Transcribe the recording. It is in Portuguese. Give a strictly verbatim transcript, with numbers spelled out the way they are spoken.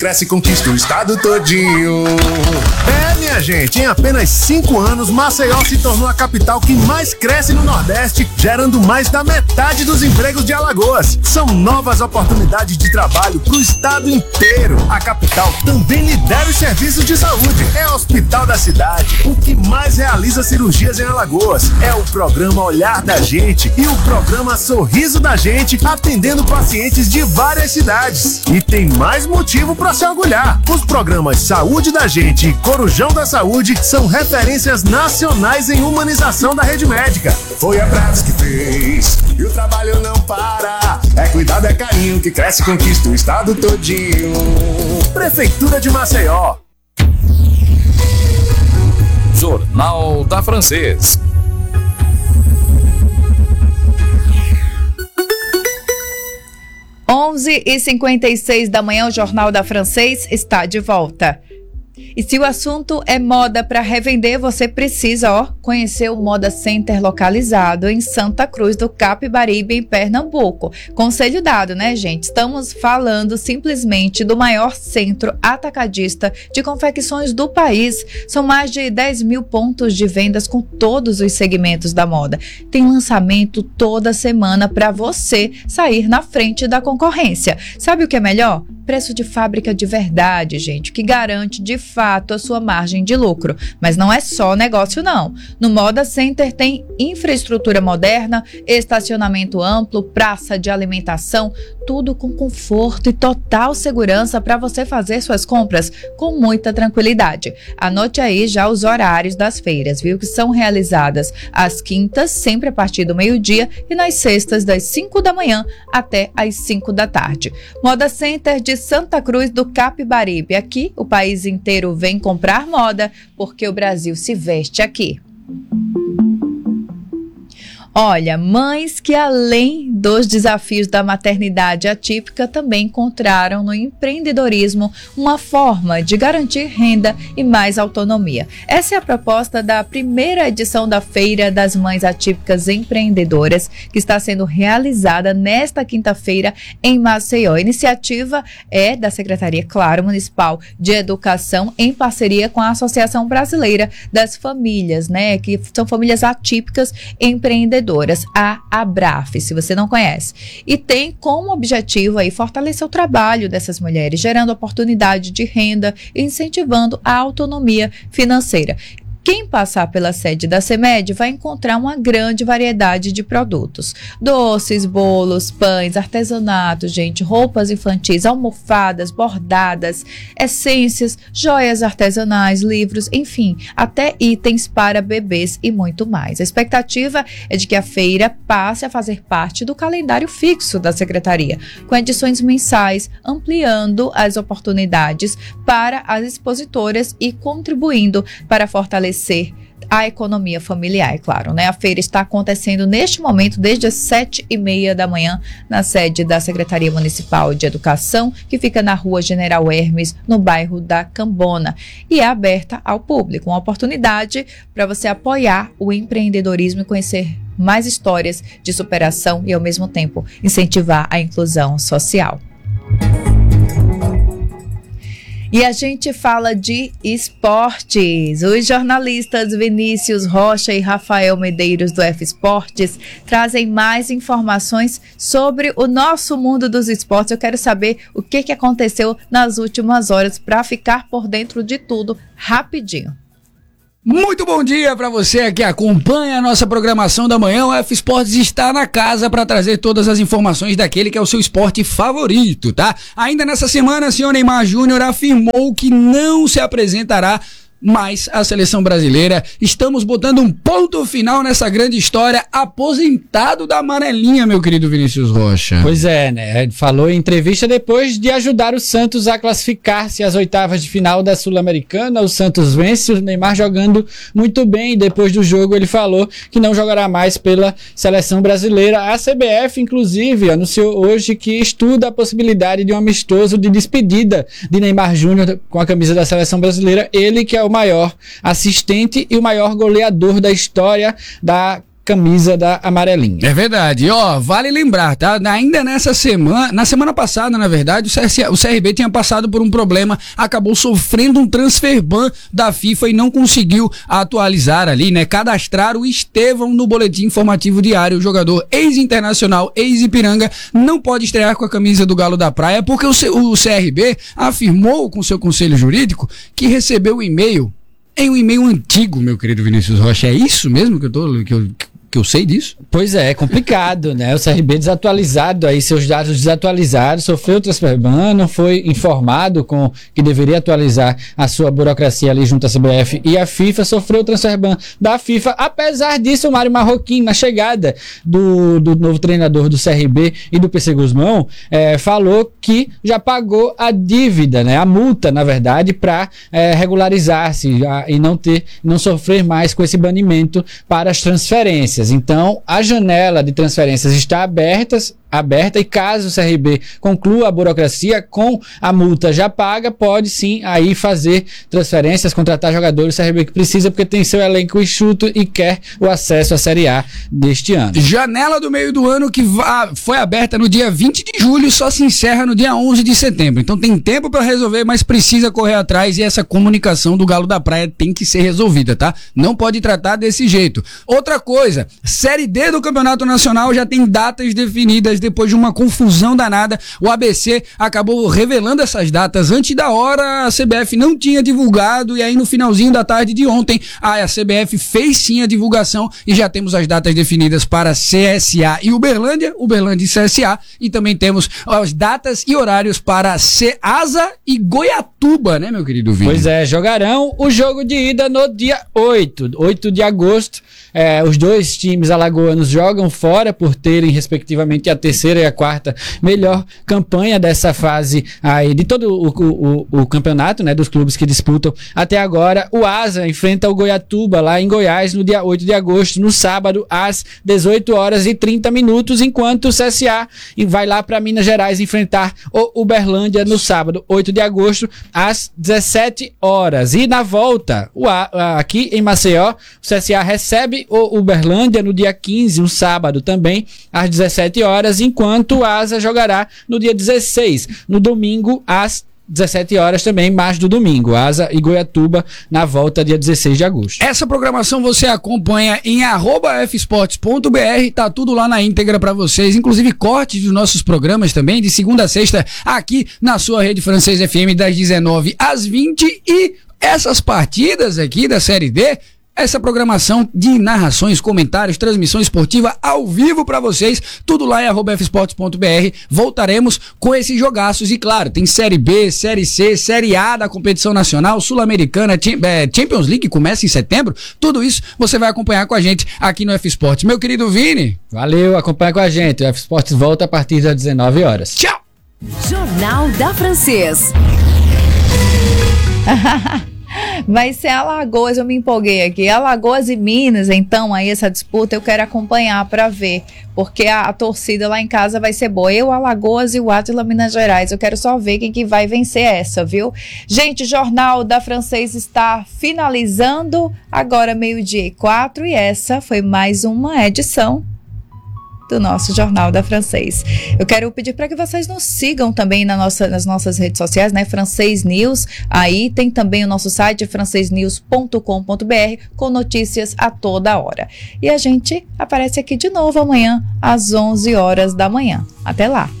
cresce e conquista o estado todinho. É, minha gente, em apenas cinco anos, Maceió se tornou a capital que mais cresce no Nordeste, gerando mais da metade dos empregos de Alagoas. São novas oportunidades de trabalho para o estado inteiro. A capital também lidera os serviços de saúde. É o hospital da cidade, o que mais realiza cirurgias em Alagoas. É o programa Olhar da Gente e o programa Sorriso da Gente, atendendo pacientes de várias cidades. E tem mais motivo para se orgulhar. Os programas Saúde da Gente e Corujão da Saúde são referências nacionais em humanização da rede médica. Foi a Prados que fez e o trabalho não para. É cuidado, é carinho que cresce e conquista o estado todinho. Prefeitura de Maceió. Jornal da Francês. onze e cinquenta e seis da manhã, o Jornal da Francês está de volta. E se o assunto é moda para revender, você precisa, ó, conhecer o Moda Center localizado em Santa Cruz do Capibaribe, em Pernambuco. Conselho dado, né, gente? Estamos falando simplesmente do maior centro atacadista de confecções do país. São mais de dez mil pontos de vendas com todos os segmentos da moda. Tem lançamento toda semana para você sair na frente da concorrência. Sabe o que é melhor? Preço de fábrica de verdade, gente, que garante de fato a sua margem de lucro. Mas não é só negócio, não. No Moda Center tem infraestrutura moderna, estacionamento amplo, praça de alimentação, tudo com conforto e total segurança para você fazer suas compras com muita tranquilidade. Anote aí já os horários das feiras, viu? Que são realizadas às quintas, sempre a partir do meio-dia, e nas sextas, das cinco da manhã até às cinco da tarde. Moda Center de Santa Cruz do Capibaribe. Aqui, o país inteiro vem comprar moda, porque o Brasil se veste aqui. Olha, mães que além dos desafios da maternidade atípica também encontraram no empreendedorismo uma forma de garantir renda e mais autonomia. Essa é a proposta da primeira edição da Feira das Mães Atípicas Empreendedoras, que está sendo realizada nesta quinta-feira em Maceió. A iniciativa é da Secretaria, claro, Municipal de Educação, em parceria com a Associação Brasileira das Famílias, né, que são famílias atípicas empreendedoras, a ABRAF, se você não conhece. E tem como objetivo aí fortalecer o trabalho dessas mulheres, gerando oportunidade de renda e incentivando a autonomia financeira. Quem passar pela sede da CEMED vai encontrar uma grande variedade de produtos. Doces, bolos, pães, artesanato, gente, roupas infantis, almofadas, bordadas, essências, joias artesanais, livros, enfim, até itens para bebês e muito mais. A expectativa é de que a feira passe a fazer parte do calendário fixo da Secretaria, com edições mensais, ampliando as oportunidades para as expositoras e contribuindo para fortalecer a economia familiar, é claro, né? A feira está acontecendo neste momento desde as sete e meia da manhã na sede da Secretaria Municipal de Educação, que fica na Rua General Hermes, no bairro da Cambona, e é aberta ao público, uma oportunidade para você apoiar o empreendedorismo e conhecer mais histórias de superação e, ao mesmo tempo, incentivar a inclusão social. E a gente fala de esportes. Os jornalistas Vinícius Rocha e Rafael Medeiros do F Esportes trazem mais informações sobre o nosso mundo dos esportes. Eu quero saber o que, que aconteceu nas últimas horas para ficar por dentro de tudo rapidinho. Muito bom dia para você que acompanha a nossa programação da manhã. O F Esportes está na casa para trazer todas as informações daquele que é o seu esporte favorito, tá? Ainda nessa semana, o senhor Neymar Júnior afirmou que não se apresentará mais a seleção brasileira. Estamos botando um ponto final nessa grande história. Aposentado da amarelinha, meu querido Vinícius Rocha. Pois é, né? Ele falou em entrevista depois de ajudar o Santos a classificar-se às oitavas de final da Sul-Americana. O Santos vence, o Neymar jogando muito bem. Depois do jogo ele falou que não jogará mais pela seleção brasileira. A C B F, inclusive, anunciou hoje que estuda a possibilidade de um amistoso de despedida de Neymar Júnior com a camisa da seleção brasileira. Ele que é o maior assistente e o maior goleador da história da camisa da amarelinha. É verdade. Ó, vale lembrar, tá? Ainda nessa semana, na semana passada, na verdade, o, C S A, o C R B tinha passado por um problema, acabou sofrendo um transfer ban da FIFA e não conseguiu atualizar ali, né? Cadastrar o Estevão no boletim informativo diário. O jogador ex-internacional, ex-Ipiranga, não pode estrear com a camisa do Galo da Praia porque o, C, o C R B afirmou com seu conselho jurídico que recebeu o e-mail em um e-mail antigo, meu querido Vinícius Rocha. É isso mesmo que eu tô... Que eu, que eu sei disso? Pois é, é complicado, né? O C R B desatualizado, aí seus dados desatualizados, sofreu transfer ban, não foi informado com que deveria atualizar a sua burocracia ali junto à C B F e a FIFA, sofreu transfer ban da FIFA. Apesar disso, o Mário Marroquim, na chegada do, do novo treinador do C R B e do P C Guzmão, é, falou que já pagou a dívida, né? A multa, na verdade, para é, regularizar-se e não ter, não sofrer mais com esse banimento para as transferências. Então, a janela de transferências está aberta, aberta e caso o C R B conclua a burocracia com a multa já paga, pode sim aí fazer transferências, contratar jogadores. O C R B que precisa porque tem seu elenco enxuto e quer o acesso à Série A deste ano. Janela do meio do ano que foi aberta no dia vinte de julho e só se encerra no dia onze de setembro. Então tem tempo para resolver, mas precisa correr atrás e essa comunicação do Galo da Praia tem que ser resolvida, tá? Não pode tratar desse jeito. Outra coisa, Série D do Campeonato Nacional já tem datas definidas. Depois de uma confusão danada, o A B C acabou revelando essas datas antes da hora. A C B F não tinha divulgado e aí no finalzinho da tarde de ontem a C B F fez sim a divulgação e já temos as datas definidas para C S A e Uberlândia, Uberlândia e C S A, e também temos as datas e horários para Ceasa e Goiatuba, né, meu querido Vini? Pois é, jogarão o jogo de ida no dia oito, oito de agosto. É, os dois times alagoanos jogam fora por terem respectivamente a terceira e a quarta melhor campanha dessa fase aí de todo o, o, o, o campeonato, né, dos clubes que disputam até agora. O Asa enfrenta o Goiatuba lá em Goiás no dia oito de agosto, no sábado às dezoito horas e trinta minutos, enquanto o C S A vai lá para Minas Gerais enfrentar o Uberlândia no sábado oito de agosto às dezessete horas. E na volta, o A, aqui em Maceió, o C S A recebe o Uberlândia no dia quinze, um sábado também, às dezessete horas, enquanto o Asa jogará no dia dezesseis, no domingo, às dezessete horas também, mais do domingo. Asa e Goiatuba na volta dia dezesseis de agosto. Essa programação você acompanha em arroba fsports ponto br, tá tudo lá na íntegra pra vocês, inclusive cortes dos nossos programas também, de segunda a sexta, aqui na sua rede Francês F M, das dezenove às vinte, e essas partidas aqui da Série D, essa programação de narrações, comentários, transmissão esportiva ao vivo pra vocês, tudo lá em arroba fsports ponto br. Voltaremos com esses jogaços e claro, tem Série B, Série C, Série A da competição nacional, Sul-Americana, Champions League começa em setembro, tudo isso você vai acompanhar com a gente aqui no F-Sports. Meu querido Vini, valeu, acompanha com a gente, o F-Sports volta a partir das dezenove horas. Tchau! Jornal da Francês. Vai ser Alagoas, eu me empolguei aqui. Alagoas e Minas, então, aí essa disputa eu quero acompanhar para ver, porque a, a torcida lá em casa vai ser boa. Eu, Alagoas e o Átila, Minas Gerais. Eu quero só ver quem que vai vencer essa, viu? Gente, o Jornal da Francês está finalizando agora meio-dia e quatro, e essa foi mais uma edição do nosso Jornal da Francês. Eu quero pedir para que vocês nos sigam também na nossa, nas nossas redes sociais, né? Francês News, aí tem também o nosso site francês news ponto com ponto br com notícias a toda hora. E a gente aparece aqui de novo amanhã às onze horas da manhã. Até lá!